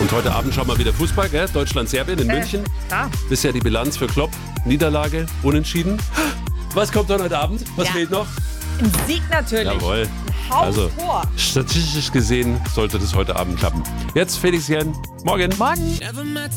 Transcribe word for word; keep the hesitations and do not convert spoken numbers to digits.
Und heute Abend schauen wir wieder Fußball, gell? Deutschland-Serbien in Äh, München. klar. Bisher die Bilanz für Klopp. Niederlage, unentschieden. Was kommt dann heute Abend? Was Ja. fehlt noch? Ein Sieg natürlich. Jawohl. Ein Also, Haustor. statistisch gesehen sollte das heute Abend klappen. Jetzt Felix Jen. Morgen. Morgen.